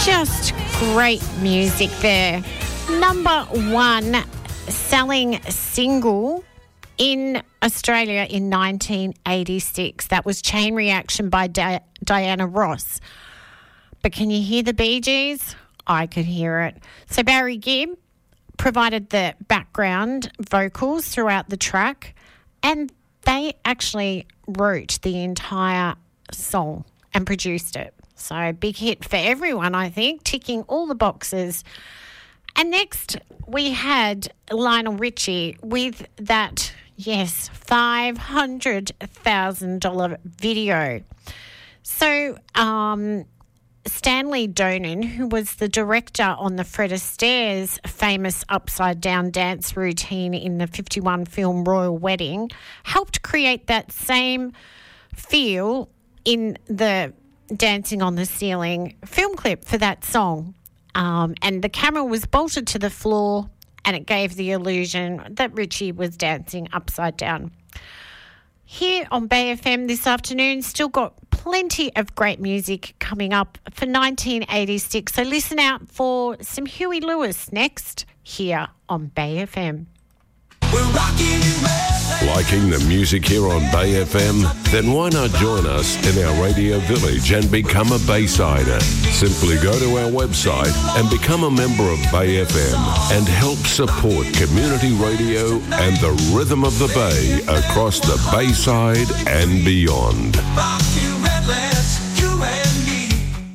Just great music there. Number one selling single in Australia in 1986. That was Chain Reaction by Diana Ross. But can you hear the Bee Gees? I could hear it. So Barry Gibb provided the background vocals throughout the track, and they actually wrote the entire song and produced it. So big hit for everyone, I think, ticking all the boxes. And next we had Lionel Richie with that, yes, $500,000 video. So Stanley Donen, who was the director on the Fred Astaire's famous upside-down dance routine in the 51 film Royal Wedding, helped create that same feel in the Dancing on the Ceiling film clip for that song. And the camera was bolted to the floor and it gave the illusion that Richie was dancing upside down. Here on Bay FM this afternoon, still got plenty of great music coming up for 1986. So listen out for some Huey Lewis next here on Bay FM. We're rocking and rolling. Liking the music here on Bay FM? Then why not join us in our radio village and become a Baysider? Simply go to our website and become a member of Bay FM and help support community radio and the rhythm of the Bay across the Bayside and beyond. Rock you redlands, you and me.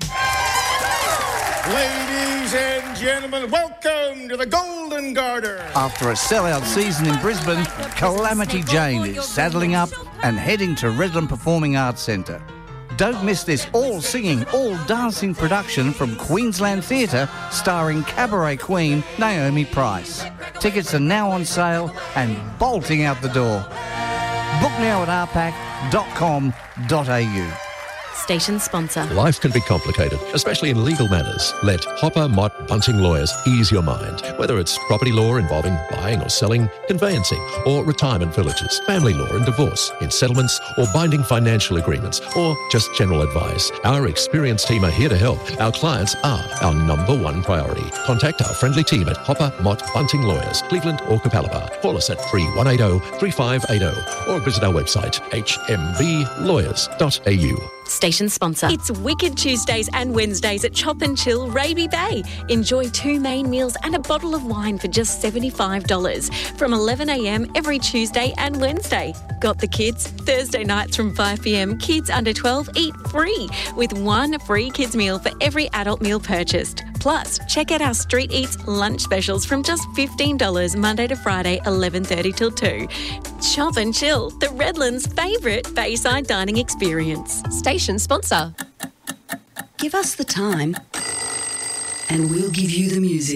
Ladies and gentlemen, welcome to the Golden Garter. After a sellout season in Brisbane, Calamity Jane is saddling up and heading to Redland Performing Arts Centre. Don't miss this all-singing, all-dancing production from Queensland Theatre starring cabaret queen Naomi Price. Tickets are now on sale and bolting out the door. Book now at rpac.com.au. Station sponsor. Life can be complicated, especially in legal matters. Let Hopper, Mott, Bunting Lawyers ease your mind. Whether it's property law involving buying or selling, conveyancing, or retirement villages, family law and divorce, in settlements or binding financial agreements, or just general advice, our experienced team are here to help. Our clients are our number one priority. Contact our friendly team at Hopper, Mott, Bunting Lawyers, Cleveland or Capalaba. Call us at 3180-3580 or visit our website hmblawyers.au. Station sponsor. It's Wicked Tuesdays and Wednesdays at Chop and Chill Raby Bay. Enjoy 2 main meals and a bottle of wine for just $75 from 11 a.m. every Tuesday and Wednesday. Got the kids? Thursday nights from 5 p.m. Kids under 12 eat free with 1 free kids meal for every adult meal purchased. Plus, check out our Street Eats lunch specials from just $15 Monday to Friday, 11:30 till 2. Chop and Chill, the Redlands' favourite Bayside dining experience. Station sponsor. Give us the time and we'll give you the music.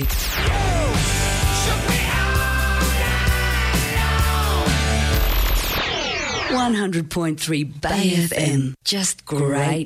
100.3 Bay FM. Just great